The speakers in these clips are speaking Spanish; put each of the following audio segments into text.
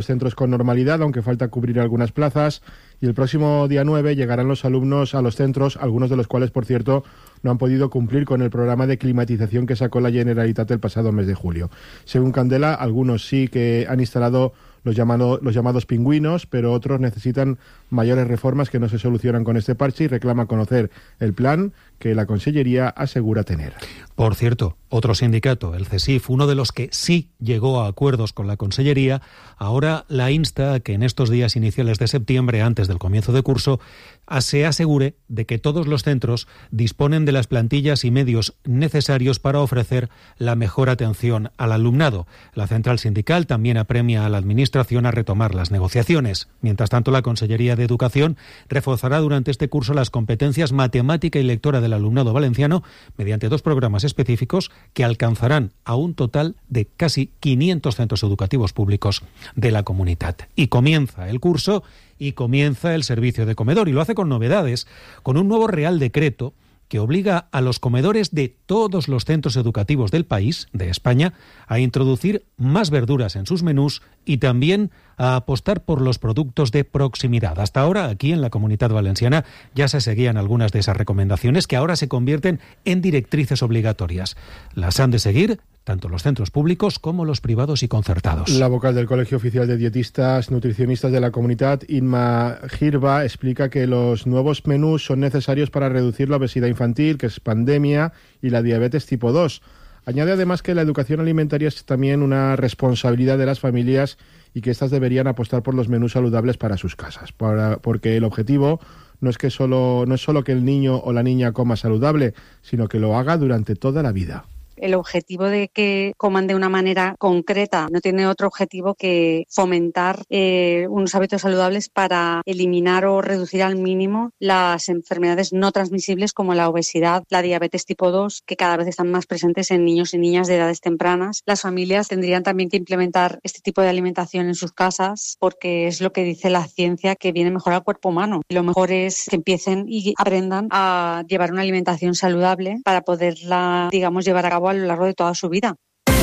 centros con normalidad, aunque falta cubrir algunas plazas. Y el próximo día 9 llegarán los alumnos a los centros, algunos de los cuales, por cierto, no han podido cumplir con el programa de climatización que sacó la Generalitat el pasado mes de julio. Según Candela, algunos sí que han instalado los llamados pingüinos, pero otros necesitan mayores reformas que no se solucionan con este parche y reclaman conocer el plan que la Consellería asegura tener. Por cierto, otro sindicato, el CESIF, uno de los que sí llegó a acuerdos con la Consellería, ahora la insta a que en estos días iniciales de septiembre, antes del comienzo de curso, se asegure de que todos los centros disponen de las plantillas y medios necesarios para ofrecer la mejor atención al alumnado. La central sindical también apremia a la Administración a retomar las negociaciones. Mientras tanto, la Consellería de Educación reforzará durante este curso las competencias matemática y lectora del alumnado valenciano mediante 2 programas específicos que alcanzarán a un total de casi 500 centros educativos públicos de la comunidad. Y comienza el curso y comienza el servicio de comedor, y lo hace con novedades, con un nuevo Real Decreto que obliga a los comedores de todos los centros educativos del país, de España, a introducir más verduras en sus menús y también a apostar por los productos de proximidad. Hasta ahora, aquí en la Comunidad Valenciana, ya se seguían algunas de esas recomendaciones que ahora se convierten en directrices obligatorias. Las han de seguir tanto los centros públicos como los privados y concertados. La vocal del Colegio Oficial de Dietistas Nutricionistas de la Comunidad, Inma Girba, explica que los nuevos menús son necesarios para reducir la obesidad infantil, que es pandemia, y la diabetes tipo 2. Añade además que la educación alimentaria es también una responsabilidad de las familias y que éstas deberían apostar por los menús saludables para sus casas, porque el objetivo no es solo que el niño o la niña coma saludable, sino que lo haga durante toda la vida. El objetivo de que coman de una manera concreta no tiene otro objetivo que fomentar unos hábitos saludables para eliminar o reducir al mínimo las enfermedades no transmisibles como la obesidad, la diabetes tipo 2, que cada vez están más presentes en niños y niñas de edades tempranas. Las familias tendrían también que implementar este tipo de alimentación en sus casas porque es lo que dice la ciencia, que viene mejor al cuerpo humano. Lo mejor es que empiecen y aprendan a llevar una alimentación saludable para poderla, llevar a cabo a lo largo de toda su vida.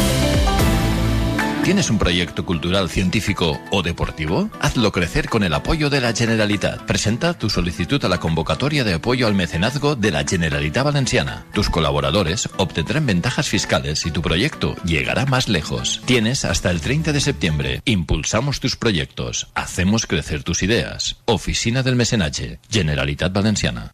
¿Tienes un proyecto cultural, científico o deportivo? Hazlo crecer con el apoyo de la Generalitat. Presenta tu solicitud a la convocatoria de apoyo al mecenazgo de la Generalitat Valenciana. Tus colaboradores obtendrán ventajas fiscales y tu proyecto llegará más lejos. Tienes hasta el 30 de septiembre. Impulsamos tus proyectos. Hacemos crecer tus ideas. Oficina del Mecenatge. Generalitat Valenciana.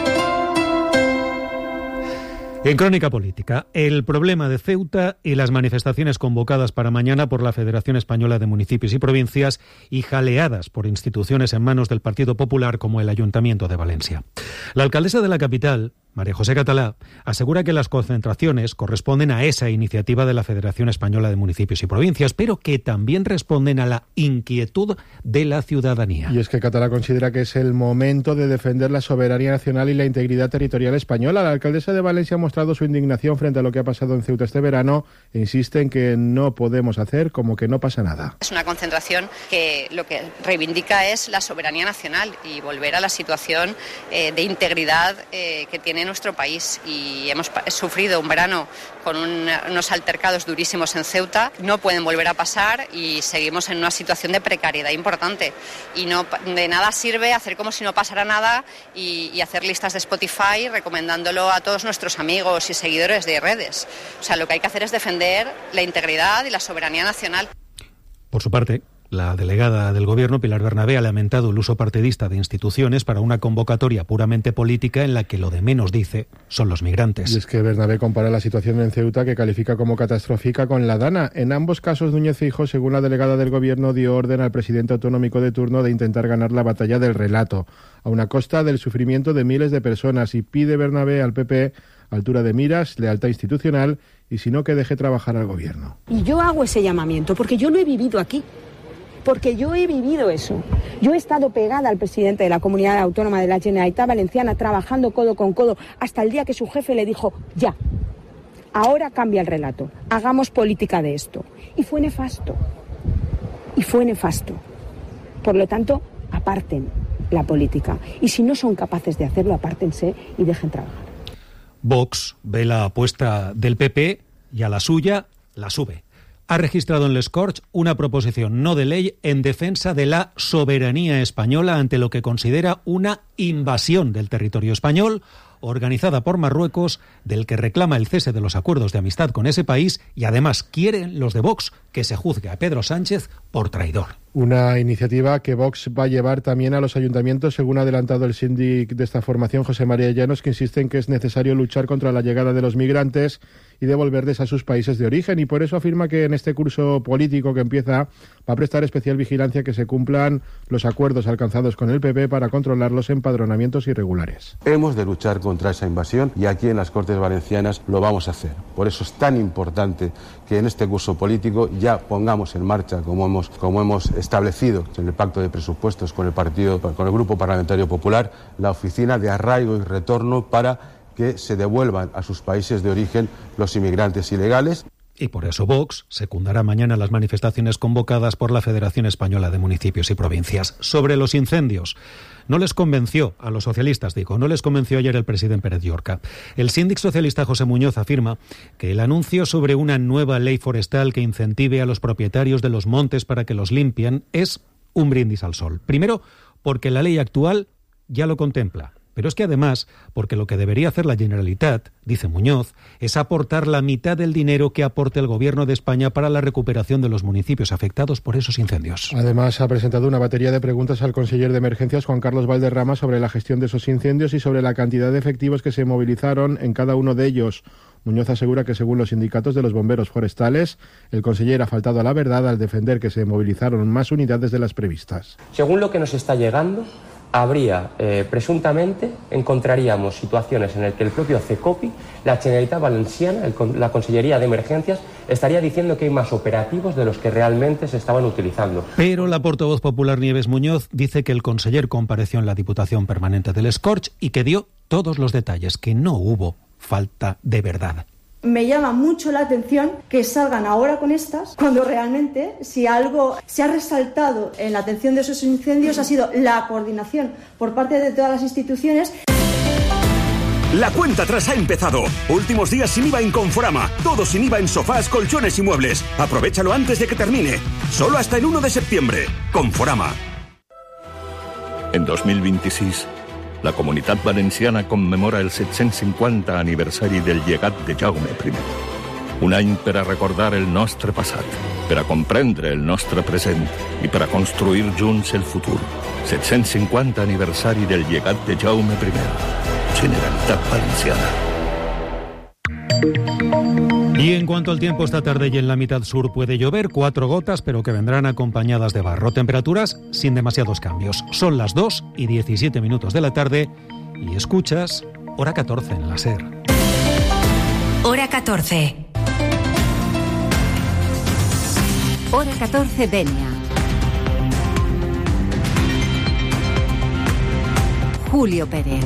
En Crónica Política, el problema de Ceuta y las manifestaciones convocadas para mañana por la Federación Española de Municipios y Provincias y jaleadas por instituciones en manos del Partido Popular como el Ayuntamiento de Valencia. La alcaldesa de la capital, María José Catalá, asegura que las concentraciones corresponden a esa iniciativa de la Federación Española de Municipios y Provincias, pero que también responden a la inquietud de la ciudadanía. Y es que Catalá considera que es el momento de defender la soberanía nacional y la integridad territorial española. La alcaldesa de Valencia ha mostrado su indignación frente a lo que ha pasado en Ceuta este verano e insiste en que no podemos hacer como que no pasa nada. Es una concentración que lo que reivindica es la soberanía nacional y volver a la situación de integridad que tiene nuestro país, y hemos sufrido un verano con unos altercados durísimos en Ceuta. No pueden volver a pasar y seguimos en una situación de precariedad importante, y no de nada sirve hacer como si no pasara nada y hacer listas de Spotify recomendándolo a todos nuestros amigos y seguidores de redes. O sea, lo que hay que hacer es defender la integridad y la soberanía nacional. Por su parte, la delegada del Gobierno, Pilar Bernabé, ha lamentado el uso partidista de instituciones para una convocatoria puramente política en la que lo de menos, dice, son los migrantes. Y es que Bernabé compara la situación en Ceuta, que califica como catastrófica, con la DANA. En ambos casos, Núñez Feijóo, según la delegada del Gobierno, dio orden al presidente autonómico de turno de intentar ganar la batalla del relato, a una costa del sufrimiento de miles de personas, y pide Bernabé al PP altura de miras, lealtad institucional y, si no, que deje trabajar al Gobierno. Y yo hago ese llamamiento porque yo lo he vivido aquí. Porque yo he vivido eso. Yo he estado pegada al presidente de la Comunidad Autónoma de la Generalitat Valenciana, trabajando codo con codo, hasta el día que su jefe le dijo, ya, ahora cambia el relato, hagamos política de esto. Y fue nefasto. Por lo tanto, aparten la política. Y si no son capaces de hacerlo, apártense y dejen trabajar. Vox ve la apuesta del PP y a la suya la sube. ha registrado en Les Corts una proposición no de ley en defensa de la soberanía española ante lo que considera una invasión del territorio español organizada por Marruecos, del que reclama el cese de los acuerdos de amistad con ese país, y además quieren los de Vox que se juzgue a Pedro Sánchez por traidor. Una iniciativa que Vox va a llevar también a los ayuntamientos, según ha adelantado el síndic de esta formación, José María Llanos, que insiste en que es necesario luchar contra la llegada de los migrantes y devolverles a sus países de origen, y por eso afirma que en este curso político que empieza va a prestar especial vigilancia que se cumplan los acuerdos alcanzados con el PP para controlar los empadronamientos irregulares. Hemos de luchar contra esa invasión y aquí en las Cortes Valencianas lo vamos a hacer. Por eso es tan importante que en este curso político ya pongamos en marcha, como hemos establecido en el pacto de presupuestos con el Grupo Parlamentario Popular, la oficina de arraigo y retorno para que se devuelvan a sus países de origen los inmigrantes ilegales. Y por eso Vox secundará mañana las manifestaciones convocadas por la Federación Española de Municipios y Provincias. Sobre los incendios, no les convenció a los socialistas, no les convenció ayer el presidente Pérez Llorca. El síndic socialista José Muñoz afirma que el anuncio sobre una nueva ley forestal que incentive a los propietarios de los montes para que los limpien es un brindis al sol. Primero, porque la ley actual ya lo contempla. Pero es que además, porque lo que debería hacer la Generalitat, dice Muñoz, es aportar la mitad del dinero que aporte el Gobierno de España para la recuperación de los municipios afectados por esos incendios. Además, ha presentado una batería de preguntas al conseller de Emergencias, Juan Carlos Valderrama, sobre la gestión de esos incendios y sobre la cantidad de efectivos que se movilizaron en cada uno de ellos. Muñoz asegura que, según los sindicatos de los bomberos forestales, el conseller ha faltado a la verdad al defender que se movilizaron más unidades de las previstas. Según lo que nos está llegando, presuntamente encontraríamos situaciones en las que el propio CECOPI, la Generalitat Valenciana, la Consellería de Emergencias, estaría diciendo que hay más operativos de los que realmente se estaban utilizando. Pero la portavoz popular Nieves Muñoz dice que el conseller compareció en la Diputación Permanente del Escorch y que dio todos los detalles, que no hubo falta de verdad. Me llama mucho la atención que salgan ahora con estas, cuando realmente, si algo se ha resaltado en la atención de esos incendios, ha sido la coordinación por parte de todas las instituciones. La cuenta atrás ha empezado. Últimos días sin IVA en Conforama. Todo sin IVA en sofás, colchones y muebles. Aprovechalo antes de que termine. Solo hasta el 1 de septiembre. Conforama. En 2026, la Comunitat Valenciana commemora el 750 aniversari del llegat de Jaume I. Un any per a recordar el nostre passat, per a comprendre el nostre present i per a construir junts el futur. 750 aniversari del llegat de Jaume I. Generalitat Valenciana. Y en cuanto al tiempo, esta tarde y en la mitad sur puede llover, 4 gotas, pero que vendrán acompañadas de barro. Temperaturas sin demasiados cambios. Son las 2:17 de la tarde y escuchas Hora 14 en la SER. Hora 14. Hora 14 Denia. Julio Pérez.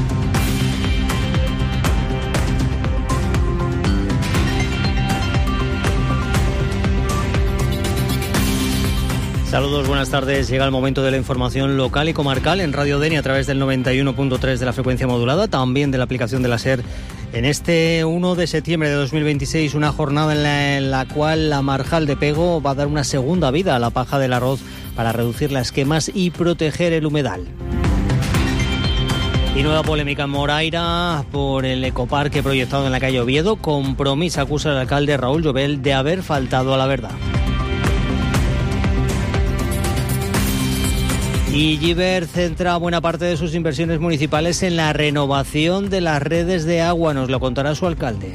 Saludos, buenas tardes. Llega el momento de la información local y comarcal en Radio Denia a través del 91.3 de la frecuencia modulada, también de la aplicación de la SER. En este 1 de septiembre de 2026, una jornada en la cual la Marjal de Pego va a dar una segunda vida a la paja del arroz para reducir las quemas y proteger el humedal. Y nueva polémica en Moraira por el ecoparque proyectado en la calle Oviedo. Compromís acusa al alcalde Raúl Llobel de haber faltado a la verdad. Y Giver centra buena parte de sus inversiones municipales en la renovación de las redes de agua, nos lo contará su alcalde.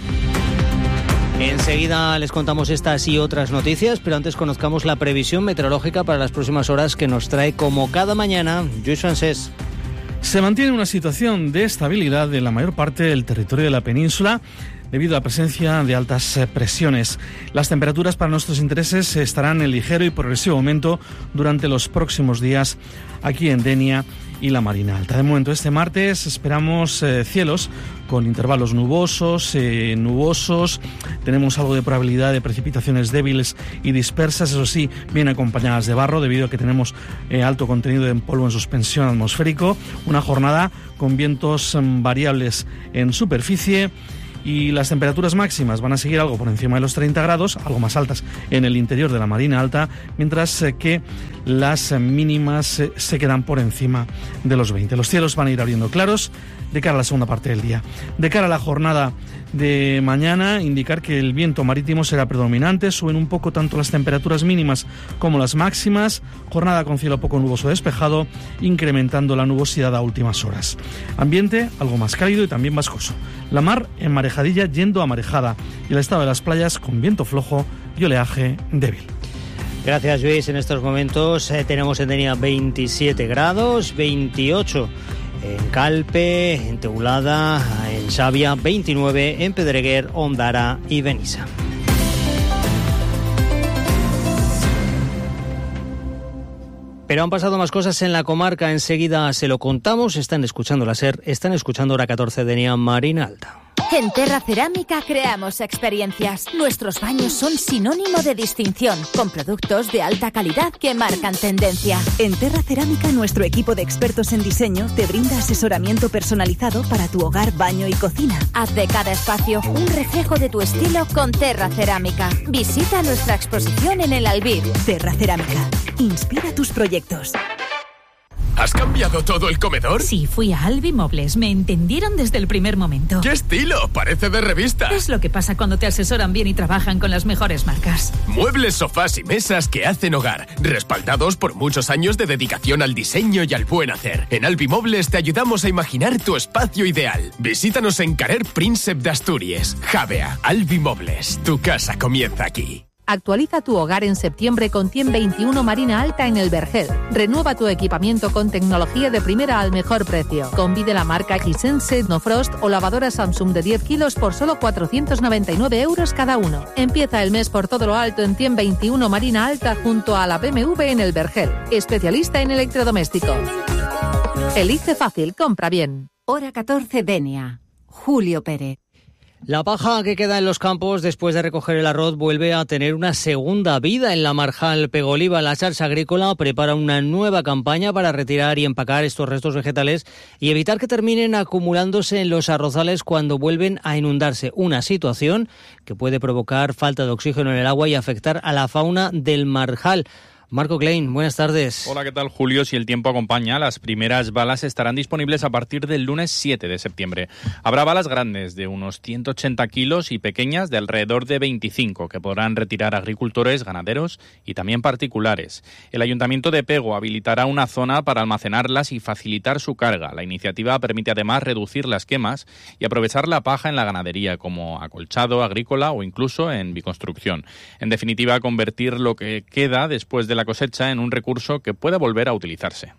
Enseguida les contamos estas y otras noticias, pero antes conozcamos la previsión meteorológica para las próximas horas que nos trae, como cada mañana, Lluís Francés. Se mantiene una situación de estabilidad en la mayor parte del territorio de la península, debido a la presencia de altas presiones. Las temperaturas para nuestros intereses estarán en ligero y progresivo aumento durante los próximos días aquí en Denia y la Marina Alta. De momento, este martes esperamos cielos con intervalos nubosos. Tenemos algo de probabilidad de precipitaciones débiles y dispersas, eso sí, bien acompañadas de barro, debido a que tenemos alto contenido de polvo en suspensión atmosférico. Una jornada con vientos variables en superficie y las temperaturas máximas van a seguir algo por encima de los 30 grados, algo más altas en el interior de la Marina Alta, mientras que las mínimas se quedan por encima de los 20. Los cielos van a ir abriendo claros de cara a la segunda parte del día. De cara a la jornada de mañana, indicar que el viento marítimo será predominante, suben un poco tanto las temperaturas mínimas como las máximas, jornada con cielo poco nuboso despejado, incrementando la nubosidad a últimas horas. Ambiente algo más cálido y también vascoso. La mar en marejadilla yendo a marejada y el estado de las playas con viento flojo y oleaje débil. Gracias, Luis. En estos momentos tenemos en Denia 27 grados, 28 en Calpe, en Teulada, en Xàbia, 29 en Pedreguer, Ondara y Benissa. Pero han pasado más cosas en la comarca, enseguida se lo contamos. Están escuchando la SER, están escuchando Hora 14 de Denia, Marina Alta. En Terra Cerámica creamos experiencias. Nuestros baños son sinónimo de distinción, con productos de alta calidad que marcan tendencia. En Terra Cerámica, nuestro equipo de expertos en diseño te brinda asesoramiento personalizado para tu hogar, baño y cocina. Haz de cada espacio un reflejo de tu estilo con Terra Cerámica. Visita nuestra exposición en el Albir. Terra Cerámica. Inspira tus proyectos. ¿Has cambiado todo el comedor? Sí, fui a Albimobles. Me entendieron desde el primer momento. ¡Qué estilo! Parece de revista. Es lo que pasa cuando te asesoran bien y trabajan con las mejores marcas. Muebles, sofás y mesas que hacen hogar. Respaldados por muchos años de dedicación al diseño y al buen hacer. En Albimobles te ayudamos a imaginar tu espacio ideal. Visítanos en Carrer Príncep de Asturias. Javea, Albimobles. Tu casa comienza aquí. Actualiza tu hogar en septiembre con 121 Marina Alta en el Vergel. Renueva tu equipamiento con tecnología de primera al mejor precio. Convide la marca Hisense, No Frost o lavadora Samsung de 10 kilos por solo 499 euros cada uno. Empieza el mes por todo lo alto en 121 Marina Alta junto a la BMW en el Vergel. Especialista en electrodomésticos. Elige fácil, compra bien. Hora 14 Denia. Julio Pérez. La paja que queda en los campos después de recoger el arroz vuelve a tener una segunda vida en la Marjal Pegoliva. La Xarxa Agrícola prepara una nueva campaña para retirar y empacar estos restos vegetales y evitar que terminen acumulándose en los arrozales cuando vuelven a inundarse. Una situación que puede provocar falta de oxígeno en el agua y afectar a la fauna del Marjal. Marco Klein, buenas tardes. Hola, ¿qué tal, Julio? Si el tiempo acompaña, las primeras balas estarán disponibles a partir del lunes 7 de septiembre. Habrá balas grandes de unos 180 kilos y pequeñas de alrededor de 25 que podrán retirar agricultores, ganaderos y también particulares. El Ayuntamiento de Pego habilitará una zona para almacenarlas y facilitar su carga. La iniciativa permite además reducir las quemas y aprovechar la paja en la ganadería como acolchado agrícola o incluso en biconstrucción. En definitiva, convertir lo que queda después de la cosecha en un recurso que pueda volver a utilizarse.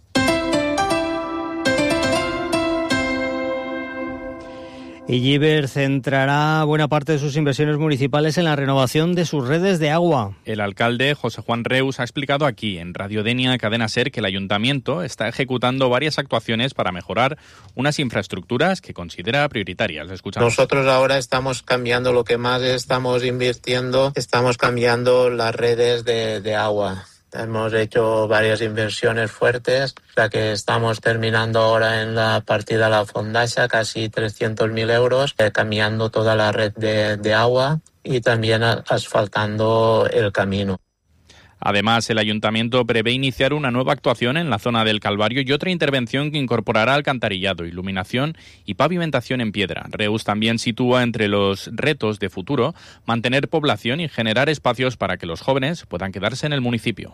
Llíber centrará buena parte de sus inversiones municipales en la renovación de sus redes de agua. El alcalde José Juan Reus ha explicado aquí en Radio Denia Cadena SER que el ayuntamiento está ejecutando varias actuaciones para mejorar unas infraestructuras que considera prioritarias. Escuchamos. Nosotros ahora estamos cambiando lo que más estamos invirtiendo, estamos cambiando las redes de agua. Hemos hecho varias inversiones fuertes, la que estamos terminando ahora en la partida La Fondassa, casi 300.000 euros, cambiando toda la red de agua y también asfaltando el camino. Además, el ayuntamiento prevé iniciar una nueva actuación en la zona del Calvario y otra intervención que incorporará alcantarillado, iluminación y pavimentación en piedra. Reus también sitúa entre los retos de futuro mantener población y generar espacios para que los jóvenes puedan quedarse en el municipio.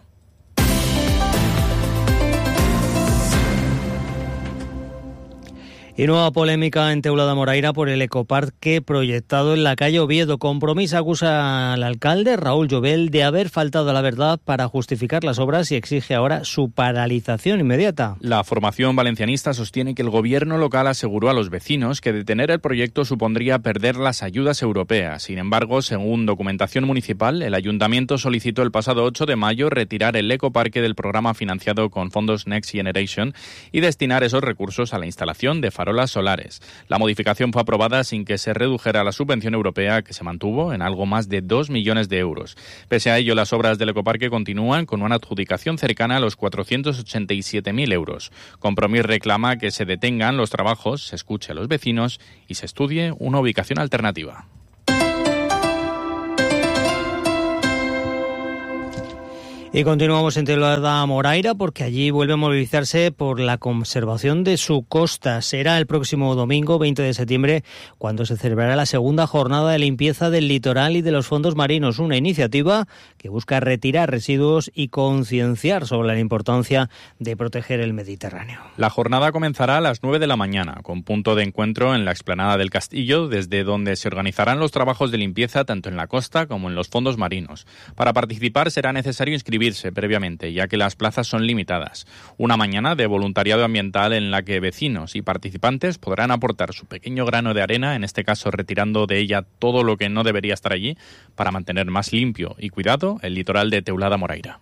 Y nueva polémica en Teulada Moraira por el ecoparque proyectado en la calle Oviedo. Compromís acusa al alcalde Raúl Llobel de haber faltado a la verdad para justificar las obras y exige ahora su paralización inmediata. La formación valencianista sostiene que el gobierno local aseguró a los vecinos que detener el proyecto supondría perder las ayudas europeas. Sin embargo, según documentación municipal, el ayuntamiento solicitó el pasado 8 de mayo retirar el ecoparque del programa financiado con fondos Next Generation y destinar esos recursos a la instalación de farolas farolas solares. La modificación fue aprobada sin que se redujera la subvención europea, que se mantuvo en algo más de 2 millones de euros. Pese a ello, las obras del ecoparque continúan con una adjudicación cercana a los 487.000 euros. Compromís reclama que se detengan los trabajos, se escuche a los vecinos y se estudie una ubicación alternativa. Y continuamos en Teulada Moraira porque allí vuelve a movilizarse por la conservación de su costa. Será el próximo domingo, 20 de septiembre, cuando se celebrará la segunda jornada de limpieza del litoral y de los fondos marinos, una iniciativa que busca retirar residuos y concienciar sobre la importancia de proteger el Mediterráneo. La jornada comenzará a las 9 de la mañana, con punto de encuentro en la explanada del Castillo, desde donde se organizarán los trabajos de limpieza tanto en la costa como en los fondos marinos. Para participar será necesario inscribirse previamente, ya que las plazas son limitadas. Una mañana de voluntariado ambiental en la que vecinos y participantes podrán aportar su pequeño grano de arena, en este caso retirando de ella todo lo que no debería estar allí, para mantener más limpio y cuidado el litoral de Teulada Moraira.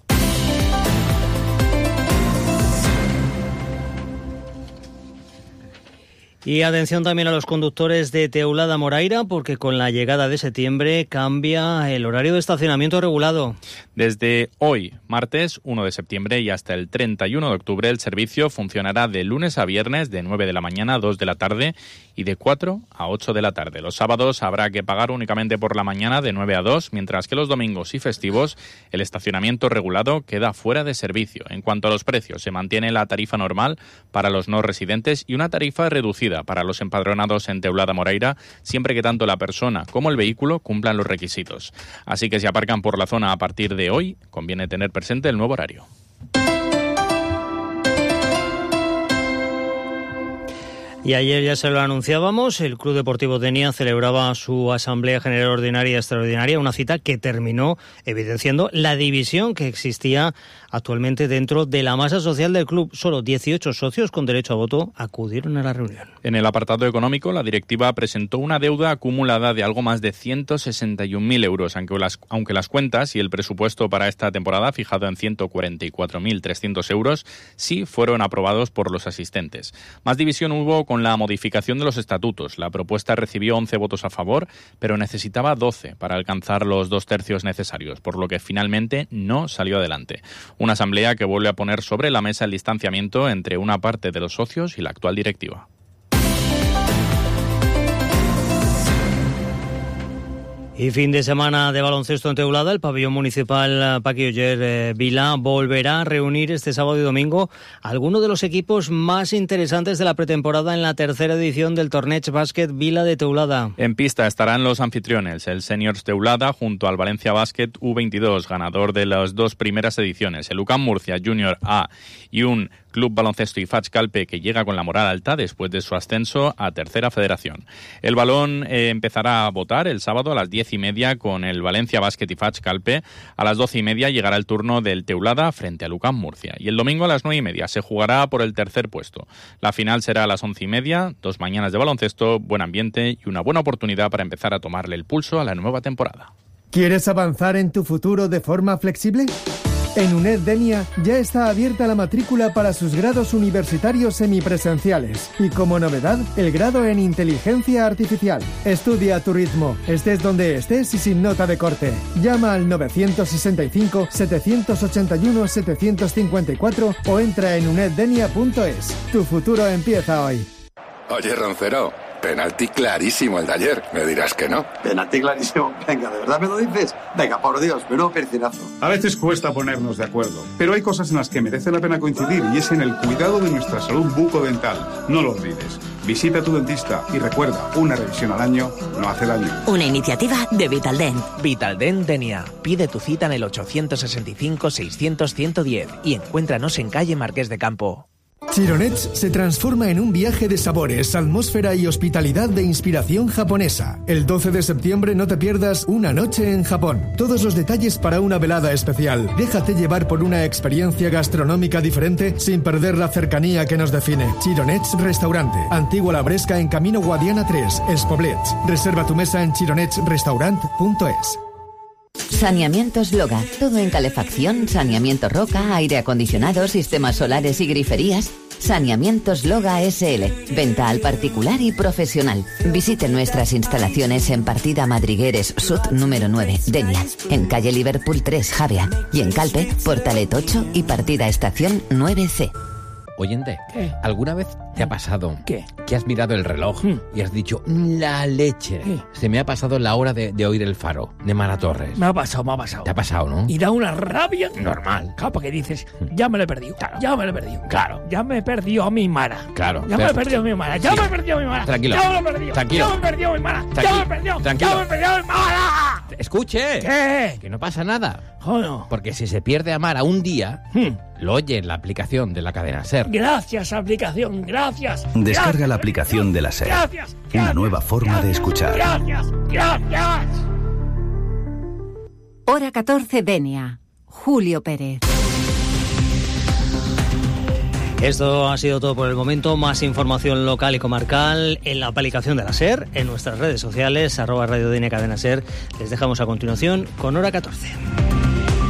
Y atención también a los conductores de Teulada Moraira, porque con la llegada de septiembre cambia el horario de estacionamiento regulado. Desde hoy, martes 1 de septiembre y hasta el 31 de octubre, el servicio funcionará de lunes a viernes de 9 de la mañana a 2 de la tarde y de 4 a 8 de la tarde. Los sábados habrá que pagar únicamente por la mañana de 9 a 2, mientras que los domingos y festivos el estacionamiento regulado queda fuera de servicio. En cuanto a los precios, se mantiene la tarifa normal para los no residentes y una tarifa reducida para los empadronados en Teulada Moraira, siempre que tanto la persona como el vehículo cumplan los requisitos. Así que si aparcan por la zona a partir de hoy, conviene tener presente el nuevo horario. Y ayer ya se lo anunciábamos, el Club Deportivo Denia celebraba su Asamblea General Ordinaria Extraordinaria, una cita que terminó evidenciando la división que existía actualmente dentro de la masa social del club. Solo 18 socios con derecho a voto acudieron a la reunión. En el apartado económico, la directiva presentó una deuda acumulada de algo más de 161.000 euros, aunque las cuentas y el presupuesto para esta temporada, fijado en 144.300 euros, sí fueron aprobados por los asistentes. Más división hubo con la modificación de los estatutos. La propuesta recibió 11 votos a favor, pero necesitaba 12 para alcanzar los 2 tercios necesarios, por lo que finalmente no salió adelante. Una asamblea que vuelve a poner sobre la mesa el distanciamiento entre una parte de los socios y la actual directiva. Y fin de semana de baloncesto en Teulada. El pabellón municipal Paqui Oller Vila volverá a reunir este sábado y domingo a algunos de los equipos más interesantes de la pretemporada en la tercera edición del Torneig Bàsquet Vila de Teulada. En pista estarán los anfitriones, el Seniors Teulada junto al Valencia Bàsquet U22, ganador de las 2 primeras ediciones, el UCAM Murcia Junior A y un Club Baloncesto IFACH Calpe que llega con la moral alta después de su ascenso a Tercera Federación. El balón empezará a votar el sábado a las 10:30 con el Valencia Bàsquet IFACH Calpe. A las 12:30 llegará el turno del Teulada frente al UCAM Murcia. Y el domingo a las 9:30 se jugará por el tercer puesto. La final será a las 11:30, 2 mañanas de baloncesto, buen ambiente y una buena oportunidad para empezar a tomarle el pulso a la nueva temporada. ¿Quieres avanzar en tu futuro de forma flexible? En UNED Denia ya está abierta la matrícula para sus grados universitarios semipresenciales y como novedad, el grado en Inteligencia Artificial. Estudia a tu ritmo, estés donde estés y sin nota de corte. Llama al 965-781-754 o entra en uneddenia.es. Tu futuro empieza hoy. Oye, Roncero, penalti clarísimo el de ayer. Me dirás que no. Penalti clarísimo. Venga, ¿de verdad me lo dices? Venga, por Dios, menudo percinazo. A veces cuesta ponernos de acuerdo, pero hay cosas en las que merece la pena coincidir y es en el cuidado de nuestra salud bucodental. No lo olvides. Visita a tu dentista y recuerda, una revisión al año no hace daño. Una iniciativa de Vitaldent. Vitaldent Denia. Pide tu cita en el 865-600-110 y encuéntranos en calle Marqués de Campo. Chironets se transforma en un viaje de sabores, atmósfera y hospitalidad de inspiración japonesa. El 12 de septiembre no te pierdas una noche en Japón. Todos los detalles para una velada especial. Déjate llevar por una experiencia gastronómica diferente sin perder la cercanía que nos define. Chironets Restaurante. Antigua La Bresca en Camino Guadiana 3, Els Poblets. Reserva tu mesa en chironetsrestaurant.es. Saneamientos Loga. Todo en calefacción, saneamiento roca, aire acondicionado, sistemas solares y griferías. Saneamientos Loga SL. Venta al particular y profesional. Visite nuestras instalaciones en Partida Madrigueres Sud número 9, Denia. En calle Liverpool 3, Javea. Y en Calpe, Portalet 8 y Partida Estación 9C. Oyente, ¿qué? ¿Alguna vez te ha pasado ¿qué? Que has mirado el reloj y has dicho, la leche? ¿Qué? Se me ha pasado la hora de oír el faro de Mara Torres. Me ha pasado. Te ha pasado, ¿no? Y da una rabia. Normal. Claro, porque dices, ya me lo he perdido. Claro. Ya me lo he perdido. Claro. Ya me he perdido a mi Mara. Claro. Ya me he perdido a mi Mara. Ya me he perdido a mi Mara. Tranquilo. Ya me lo he perdido. Tranquilo. Ya me he perdido a mi Mara. Tranquilo. Ya me he perdido. Tranquilo. Ya me he perdido a mi Mara. Escuche. ¿Qué? Que no pasa nada. Joder. Porque si se pierde a Mara un día, lo oye en la aplicación de la cadena SER. Gracias, aplicación. Gracias. Descarga la aplicación de la SER. Gracias. Una nueva forma de escuchar. Gracias. Hora 14, Denia. Julio Pérez. Esto ha sido todo por el momento. Más información local y comarcal en la aplicación de la SER, en nuestras redes sociales, @Radio Denia Cadena SER. Les dejamos a continuación con Hora 14.